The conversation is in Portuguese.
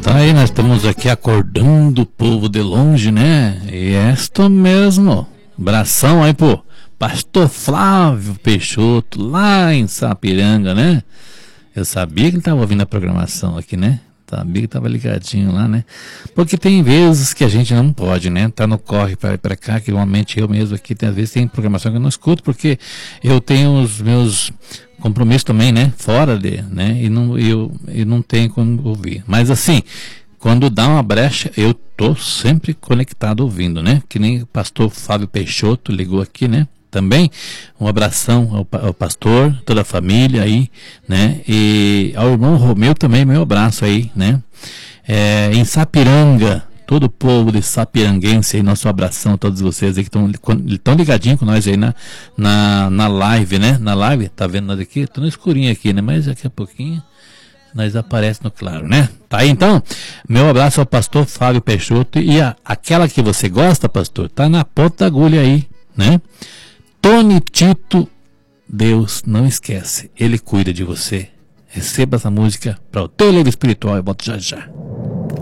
Tá aí, nós estamos aqui acordando o povo de longe, né? E esto mesmo. Abração aí pro pastor Flávio Peixoto, lá em Sapiranga, né? Eu sabia que ele tava ouvindo a programação aqui, né? Sabia que tava ligadinho lá, né? Porque tem vezes que a gente não pode, né? Tá no corre para ir para cá, que normalmente eu mesmo aqui, às vezes tem programação que eu não escuto, porque eu tenho os meus compromissos também, né? Fora de, né? E não tenho como ouvir. Mas assim, quando dá uma brecha, eu tô sempre conectado ouvindo, né? Que nem o pastor Fábio Peixoto ligou aqui, né? Também um abração ao pastor, toda a família aí, né? E ao irmão Romeu também, meu abraço aí, né? Em Sapiranga, todo o povo de Sapiranguense aí, nosso abração a todos vocês aí que estão ligadinhos com nós aí na live, né? Na live, tá vendo nós aqui? Tô no escurinho aqui, né? Mas daqui a pouquinho nós aparece no claro, né? Tá aí então, meu abraço ao pastor Fábio Peixoto e aquela que você gosta, pastor, tá na ponta da agulha aí, né? Tony Tito, Deus não esquece, Ele cuida de você. Receba essa música para o teu livro espiritual e volto já já.